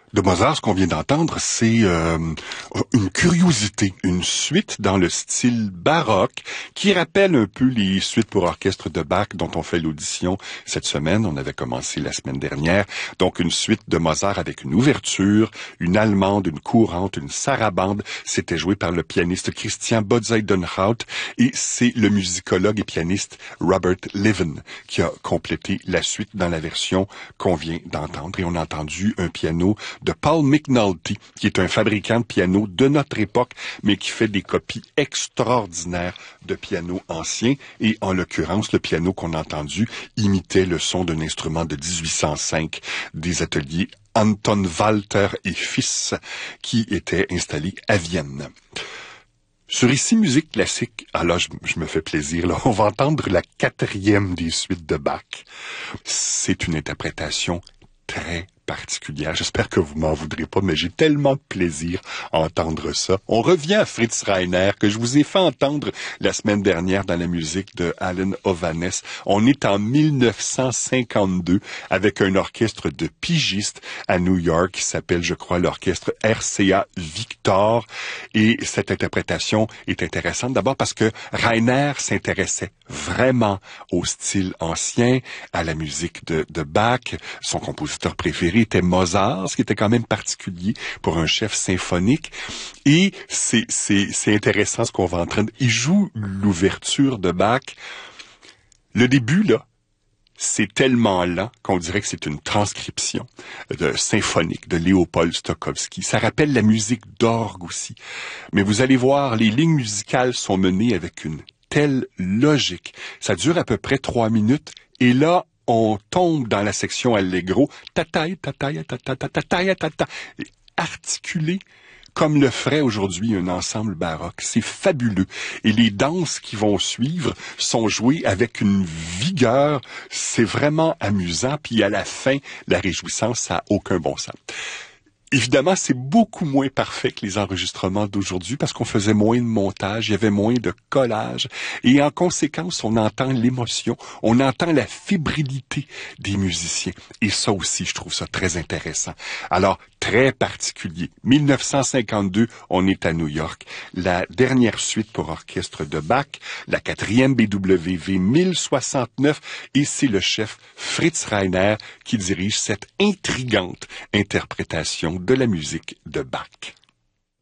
De Mozart, ce qu'on vient d'entendre, c'est une curiosité, une suite dans le style baroque qui rappelle un peu les suites pour orchestre de Bach dont on fait l'audition cette semaine. On avait commencé la semaine dernière. Donc une suite de Mozart avec une ouverture, une allemande, une courante, une sarabande. C'était joué par le pianiste Christian Botzeidenhout et c'est le musicologue et pianiste Robert Liven qui a complété la suite dans la version qu'on vient d'entendre. Et on a entendu un piano de Paul McNulty, qui est un fabricant de pianos de notre époque, mais qui fait des copies extraordinaires de pianos anciens. Et en l'occurrence, le piano qu'on a entendu imitait le son d'un instrument de 1805 des ateliers Anton Walter et Fils, qui étaient installés à Vienne. Sur Ici Musique Classique, là, je me fais plaisir, là, on va entendre la 4e des suites de Bach. C'est une interprétation très particulière. J'espère que vous m'en voudrez pas, mais j'ai tellement de plaisir à entendre ça. On revient à Fritz Reiner, que je vous ai fait entendre la semaine dernière dans la musique de Alan Ovanes. On est en 1952 avec un orchestre de pigistes à New York qui s'appelle, je crois, l'orchestre RCA Victor. Et cette interprétation est intéressante d'abord parce que Reiner s'intéressait vraiment au style ancien, à la musique de Bach. Son compositeur préféré était Mozart, ce qui était quand même particulier pour un chef symphonique. Et c'est intéressant ce qu'on va entendre. Il joue l'ouverture de Bach. Le début, là, c'est tellement lent qu'on dirait que c'est une transcription de symphonique de Léopold Stokowski. Ça rappelle la musique d'orgue aussi. Mais vous allez voir, les lignes musicales sont menées avec une telle logique. Ça dure à peu près 3 minutes. Et là, on tombe dans la section allegro, tataï, tataï, tataï, tataï, tataï, articulé comme le ferait aujourd'hui un ensemble baroque. C'est fabuleux. Et les danses qui vont suivre sont jouées avec une vigueur. C'est vraiment amusant. Puis à la fin, la réjouissance, ça n'a aucun bon sens. Évidemment, c'est beaucoup moins parfait que les enregistrements d'aujourd'hui parce qu'on faisait moins de montage, il y avait moins de collage. Et en conséquence, on entend l'émotion, on entend la fébrilité des musiciens. Et ça aussi, je trouve ça très intéressant. Alors, très particulier. 1952, on est à New York. La dernière suite pour orchestre de Bach, la 4e BWV 1069, et c'est le chef Fritz Reiner qui dirige cette intrigante interprétation de la musique de Bach.